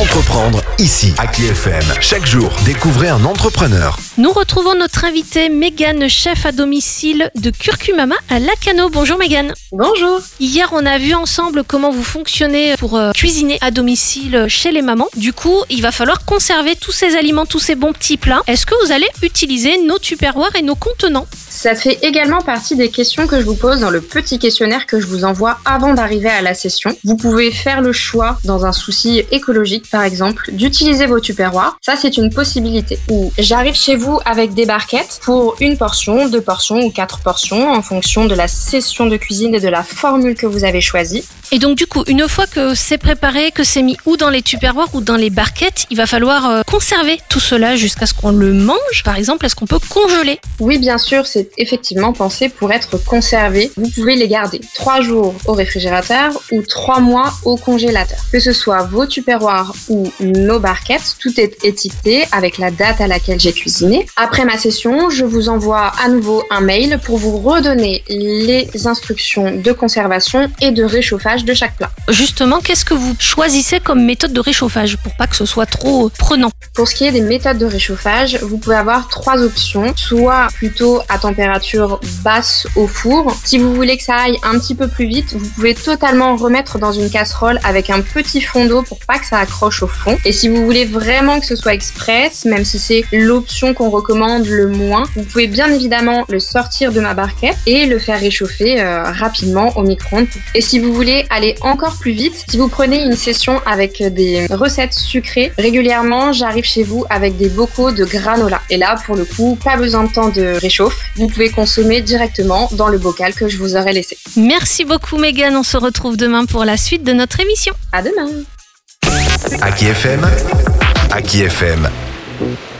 Entreprendre ici, à Qui FM. Chaque jour, découvrez un entrepreneur. Nous retrouvons notre invitée Mégane, chef à domicile de Curcumama à Lacanau. Bonjour Mégane. Bonjour. Hier, on a vu ensemble comment vous fonctionnez pour cuisiner à domicile chez les mamans. Du coup, il va falloir conserver tous ces aliments, tous ces bons petits plats. Est-ce que vous allez utiliser nos tupperwares et nos contenants ? Ça fait également partie des questions que je vous pose dans le petit questionnaire que je vous envoie avant d'arriver à la session. Vous pouvez faire le choix, dans un souci écologique par exemple, d'utiliser vos tupperwares. Ça, c'est une possibilité. Ou j'arrive chez vous avec des barquettes pour une portion, 2 portions ou 4 portions en fonction de la session de cuisine et de la formule que vous avez choisie. Et donc du coup, une fois que c'est préparé, que c'est mis ou dans les tupperwares ou dans les barquettes, il va falloir conserver tout cela jusqu'à ce qu'on le mange. Par exemple, est-ce qu'on peut congeler ? Oui, bien sûr, c'est effectivement pensé pour être conservé. Vous pouvez les garder 3 jours au réfrigérateur ou 3 mois au congélateur. Que ce soit vos tupperwares ou nos barquettes, tout est étiqueté avec la date à laquelle j'ai cuisiné. Après ma session, je vous envoie à nouveau un mail pour vous redonner les instructions de conservation et de réchauffage de chaque plat. Justement, qu'est-ce que vous choisissez comme méthode de réchauffage pour pas que ce soit trop prenant ? Pour ce qui est des méthodes de réchauffage, vous pouvez avoir 3 options, soit plutôt à température basse au four. Si vous voulez que ça aille un petit peu plus vite, vous pouvez totalement remettre dans une casserole avec un petit fond d'eau pour pas que ça accroche au fond. Et si vous voulez vraiment que ce soit express, même si c'est l'option qu'on recommande le moins, vous pouvez bien évidemment le sortir de ma barquette et le faire réchauffer rapidement au micro-ondes. Et si vous voulez aller encore plus vite, si vous prenez une session avec des recettes sucrées, régulièrement j'arrive chez vous avec des bocaux de granola. Et là, pour le coup, pas besoin de temps de réchauffe. Vous pouvez consommer directement dans le bocal que je vous aurai laissé. Merci beaucoup Mégane, on se retrouve demain pour la suite de notre émission. À demain. À Qui FM.